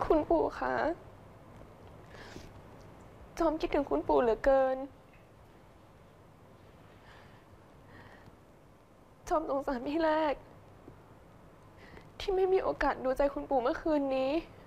คุณปู่คะจอมคิดถึงคุณปู่เหลือเกินจอมสงสารพี่แรกที่ไม่มีโอกาสดูใจคุณปู่เมื่อคืนนี้